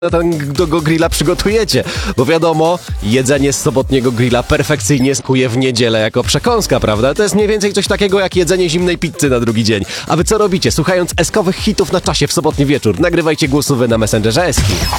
tego grilla przygotujecie. Bo wiadomo, jedzenie z sobotniego grilla perfekcyjnie skuje w niedzielę jako przekąska, prawda? To jest mniej więcej coś takiego jak jedzenie zimnej pizzy na drugi dzień. A wy co robicie? Słuchając eskowych hitów na czasie w sobotni wieczór. Nagrywajcie głosówy na Messengerze Eski.